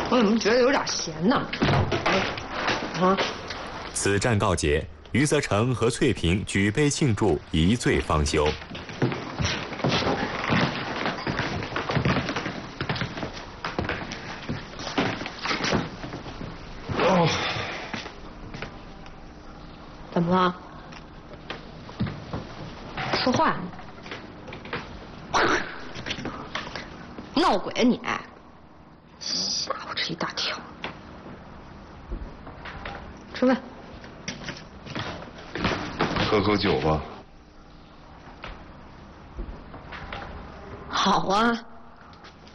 我怎么觉得有点咸呢？啊！ 此战告捷，余则成和翠萍举杯庆祝，一醉方休。 哦，怎么了？说话！闹鬼啊你！吓我这一大跳。吃饭。 喝酒吧。 好啊。